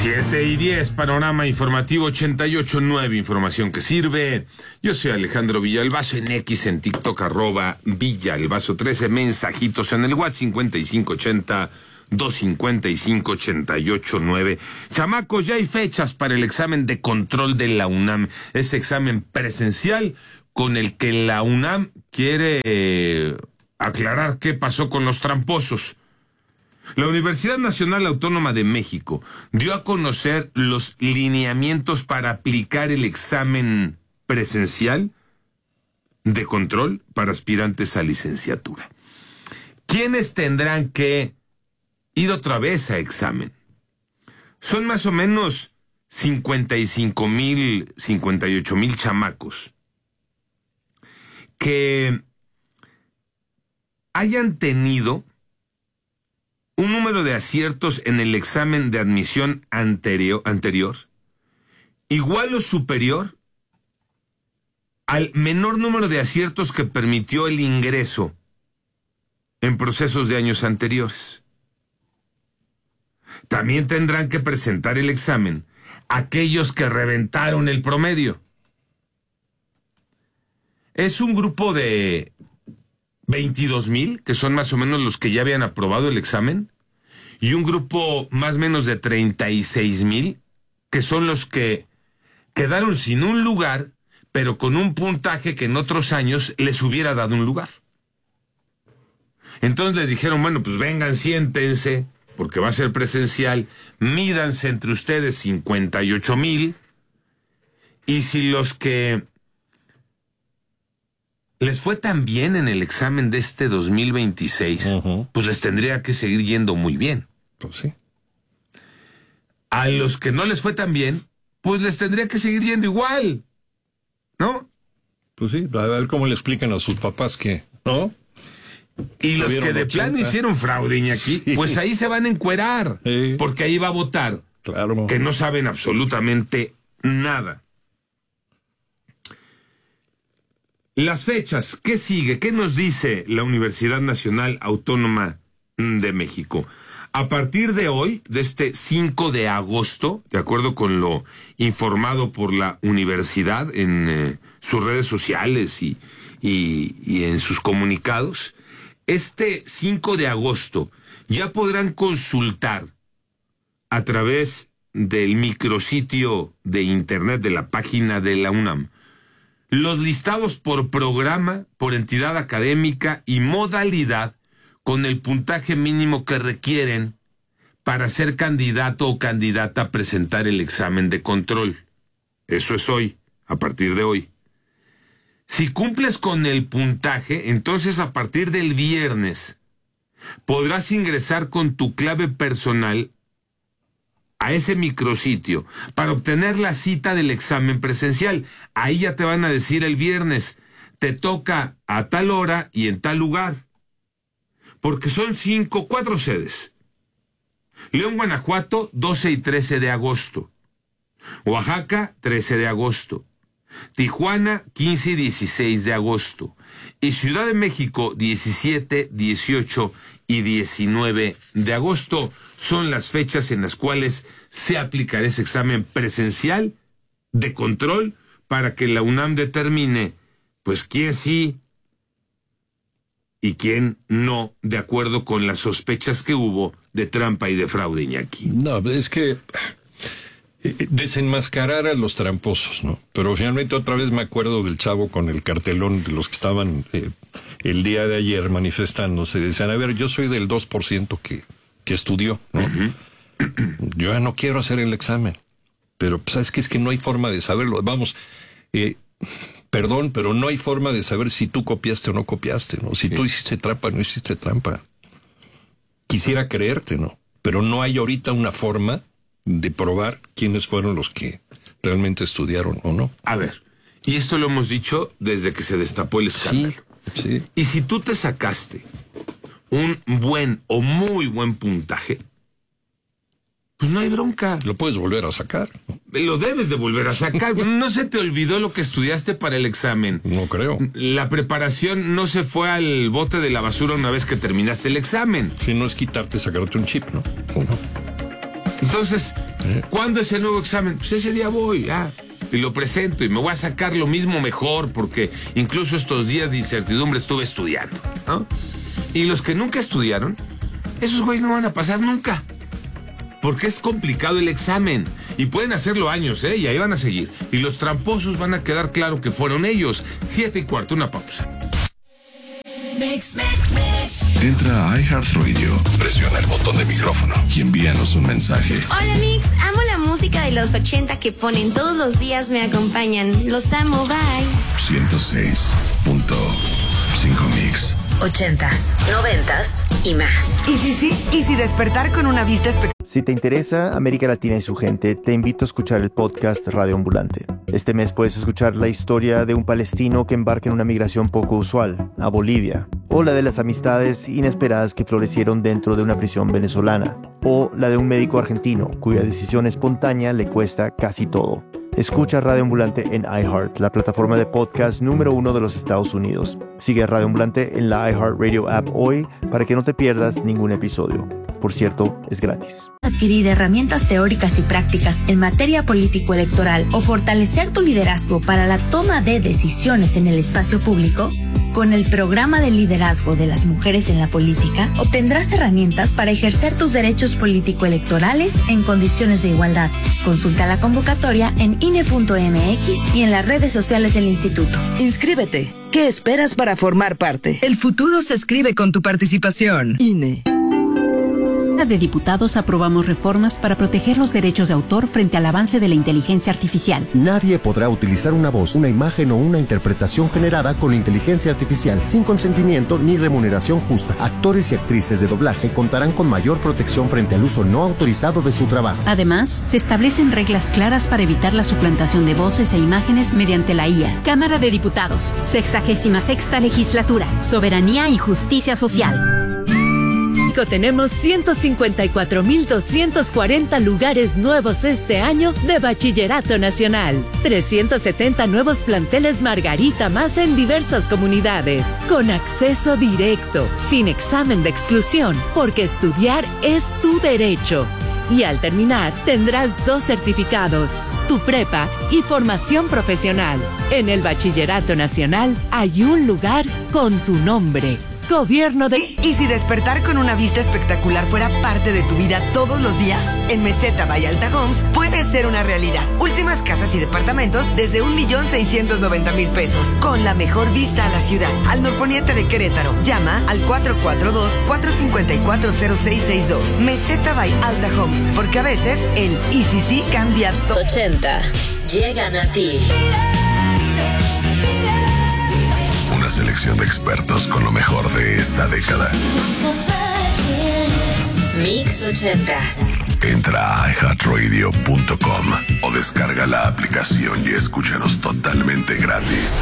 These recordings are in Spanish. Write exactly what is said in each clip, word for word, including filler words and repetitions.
siete y diez, panorama informativo ochenta y ocho punto nueve, información que sirve. Yo soy Alejandro Villalbazo, en X, en TikTok, arroba Villalbazo trece, mensajitos en el WhatsApp cincuenta y cinco ochenta, doscientos cincuenta y cinco, ochenta y ocho nueve. Chamacos, ya hay fechas para el examen de control de la UNAM, ese examen presencial con el que la UNAM quiere eh, aclarar qué pasó con los tramposos. La Universidad Nacional Autónoma de México dio a conocer los lineamientos para aplicar el examen presencial de control para aspirantes a licenciatura. ¿Quiénes tendrán que ir otra vez a examen? Son más o menos cincuenta y cinco mil, cincuenta y ocho mil chamacos que hayan tenido un número de aciertos en el examen de admisión anterior, anterior igual o superior al menor número de aciertos que permitió el ingreso en procesos de años anteriores. También tendrán que presentar el examen aquellos que reventaron el promedio. Es un grupo de veintidós mil, que son más o menos los que ya habían aprobado el examen, y un grupo más o menos de treinta y seis mil, que son los que quedaron sin un lugar, pero con un puntaje que en otros años les hubiera dado un lugar. Entonces les dijeron, bueno, pues vengan, siéntense, porque va a ser presencial, mídanse entre ustedes cincuenta y ocho mil, y si los que les fue tan bien en el examen de este dos mil veintiséis, uh-huh. pues les tendría que seguir yendo muy bien. Pues sí. A los que no les fue tan bien, pues les tendría que seguir yendo igual, ¿no? Pues sí, a ver cómo le explican a sus papás que, ¿no? Y los que de plano hicieron fraude, Iñaki, sí. pues ahí se van a encuerar, sí. porque ahí va a votar, claro. que no saben absolutamente nada. Las fechas, ¿qué sigue? ¿Qué nos dice la Universidad Nacional Autónoma de México? A partir de hoy, de este cinco de agosto, de acuerdo con lo informado por la universidad en eh, sus redes sociales y, y, y en sus comunicados, este cinco de agosto ya podrán consultar a través del micrositio de internet de la página de la UNAM los listados por programa, por entidad académica y modalidad con el puntaje mínimo que requieren para ser candidato o candidata a presentar el examen de control. Eso es hoy, a partir de hoy. Si cumples con el puntaje, entonces a partir del viernes podrás ingresar con tu clave personal a ese micrositio para obtener la cita del examen presencial. Ahí ya te van a decir el viernes, te toca a tal hora y en tal lugar. Porque son cinco, cuatro sedes. León, Guanajuato, doce y trece de agosto. Oaxaca, trece de agosto. Tijuana, quince y dieciséis de agosto. Y Ciudad de México, diecisiete, dieciocho y diecinueve de agosto. Son las fechas en las cuales se aplicará ese examen presencial de control para que la UNAM determine, pues, quién sí y quién no, de acuerdo con las sospechas que hubo de trampa y de fraude, Iñaki. No, es que desenmascarar a los tramposos, ¿no? Pero finalmente otra vez me acuerdo del chavo con el cartelón de los que estaban eh, el día de ayer manifestándose. Decían, a ver, yo soy del dos por ciento que... que estudió, ¿no? Uh-huh. Yo ya no quiero hacer el examen, pero pues, ¿sabes qué? Es que no hay forma de saberlo. Vamos, eh, perdón, pero no hay forma de saber si tú copiaste o no copiaste, ¿no? Si sí. tú hiciste trampa o no hiciste trampa. Quisiera creerte, ¿no? Pero no hay ahorita una forma de probar quiénes fueron los que realmente estudiaron o no. A ver, y esto lo hemos dicho desde que se destapó el escándalo. Sí, sí. Y si tú te sacaste un buen o muy buen puntaje, pues no hay bronca. Lo puedes volver a sacar. Lo debes de volver a sacar. ¿No se te olvidó lo que estudiaste para el examen? No creo. La preparación no se fue al bote de la basura una vez que terminaste el examen. Si no es quitarte, sacarte un chip, ¿no? ¿O no? Entonces, ¿Eh? ¿Cuándo es el nuevo examen? Pues ese día voy, ah, y lo presento y me voy a sacar lo mismo mejor porque incluso estos días de incertidumbre estuve estudiando, ¿no? Y los que nunca estudiaron, esos güeyes no van a pasar nunca. Porque es complicado el examen. Y pueden hacerlo años, ¿eh? Y ahí van a seguir. Y los tramposos van a quedar claro que fueron ellos. Siete y cuarto, una pausa. Mix, mix, mix. Entra a iHeartRadio, presiona el botón de micrófono y envíanos un mensaje. Hola Mix, amo la música de los ochenta que ponen todos los días, me acompañan. Los amo, bye. ciento seis punto cinco Mix. Ochentas, noventas y más. Y si sí, y si despertar con una vista espectacular. Si te interesa América Latina y su gente, te invito a escuchar el podcast Radio Ambulante. Este mes puedes escuchar la historia de un palestino que embarca en una migración poco usual, a Bolivia, o la de las amistades inesperadas que florecieron dentro de una prisión venezolana, o la de un médico argentino cuya decisión espontánea le cuesta casi todo. Escucha Radio Ambulante en iHeart, la plataforma de podcast número uno de los Estados Unidos. Sigue a Radio Ambulante en la iHeartRadio app hoy para que no te pierdas ningún episodio. Por cierto, es gratis. Adquirir herramientas teóricas y prácticas en materia político-electoral o fortalecer tu liderazgo para la toma de decisiones en el espacio público. Con el programa de liderazgo de las mujeres en la política, obtendrás herramientas para ejercer tus derechos político-electorales en condiciones de igualdad. Consulta la convocatoria en I N E punto M X y en las redes sociales del instituto. Inscríbete. ¿Qué esperas para formar parte? El futuro se escribe con tu participación. I N E. De diputados aprobamos reformas para proteger los derechos de autor frente al avance de la inteligencia artificial. Nadie podrá utilizar una voz, una imagen o una interpretación generada con inteligencia artificial sin consentimiento ni remuneración justa. Actores y actrices de doblaje contarán con mayor protección frente al uso no autorizado de su trabajo. Además, se establecen reglas claras para evitar la suplantación de voces e imágenes mediante la I A. Cámara de Diputados, sexagésima sexta legislatura, soberanía y justicia social. Tenemos ciento cincuenta y cuatro mil doscientos cuarenta lugares nuevos este año de Bachillerato Nacional. trescientos setenta nuevos planteles Margarita más en diversas comunidades. Con acceso directo, sin examen de exclusión, porque estudiar es tu derecho. Y al terminar, tendrás dos certificados, tu prepa y formación profesional. En el Bachillerato Nacional hay un lugar con tu nombre. Gobierno de... ¿Y, y si despertar con una vista espectacular fuera parte de tu vida todos los días? En Meseta by Alta Homes puede ser una realidad. Últimas casas y departamentos desde un millón seiscientos noventa mil pesos, con la mejor vista a la ciudad. Al norponiente de Querétaro, llama al cuatro cuatro dos, cuatro cinco cuatro, cero seis seis dos. Meseta by Alta Homes, porque a veces el y si sí cambia todo. ochenta llegan a ti. Una selección de expertos con lo mejor de esta década. Mix ochentas. Entra a i heart radio punto com o descarga la aplicación y escúchanos totalmente gratis.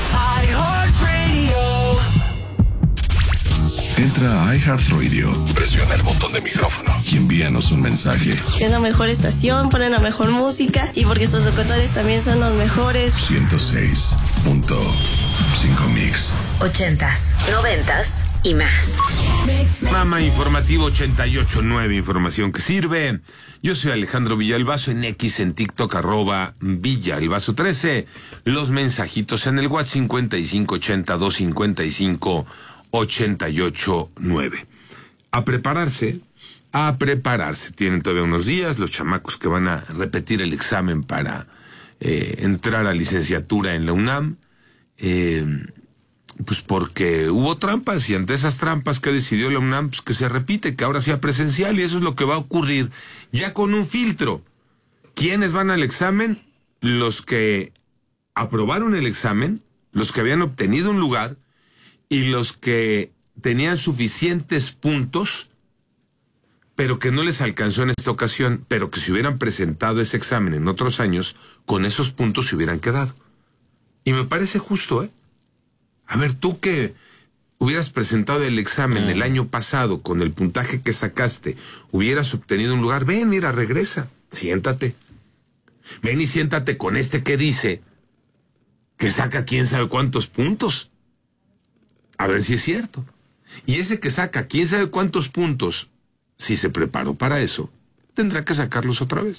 Entra a iHeartRadio, presiona el botón de micrófono y envíanos un mensaje. Es la mejor estación, ponen la mejor música y porque sus locutores también son los mejores. ciento seis punto cinco Mix. Ochentas, noventas y más. Mama Informativo ochenta y ocho punto nueve, información que sirve. Yo soy Alejandro Villalbazo, en X, en TikTok, arroba Villalbazo trece. Los mensajitos en el WhatsApp cincuenta y cinco ochenta, doscientos cincuenta y cinco ochenta y ocho nueve. A prepararse, a prepararse. Tienen todavía unos días los chamacos que van a repetir el examen para eh, entrar a licenciatura en la UNAM. Eh, pues porque hubo trampas y ante esas trampas que decidió la UNAM, pues que se repite, que ahora sea presencial, y eso es lo que va a ocurrir ya con un filtro. ¿Quiénes van al examen? Los que aprobaron el examen, los que habían obtenido un lugar y los que tenían suficientes puntos, pero que no les alcanzó en esta ocasión, pero que si hubieran presentado ese examen en otros años, con esos puntos se hubieran quedado. Y me parece justo, ¿eh? A ver, tú que hubieras presentado el examen el año pasado con el puntaje que sacaste, hubieras obtenido un lugar, ven, mira, regresa, siéntate. Ven y siéntate con este que dice que saca quién sabe cuántos puntos. A ver si es cierto. Y ese que saca quién sabe cuántos puntos, si se preparó para eso, tendrá que sacarlos otra vez.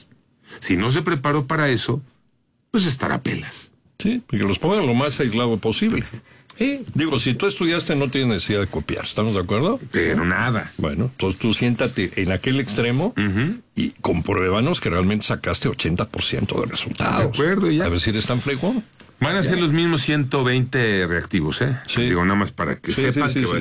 Si no se preparó para eso, pues estará pelas. Sí, porque los pongan lo más aislado posible. Sí. Digo, si tú estudiaste no tienes necesidad de copiar, ¿estamos de acuerdo? Pero nada. Bueno, entonces tú siéntate en aquel extremo uh-huh. y compruébanos que realmente sacaste ochenta por ciento de resultados. De acuerdo, ya. A ver si eres tan fregón. Van a ser los mismos ciento veinte reactivos, ¿eh? Sí. Digo, nada más para que sí, sepan sí, sí, que sí. va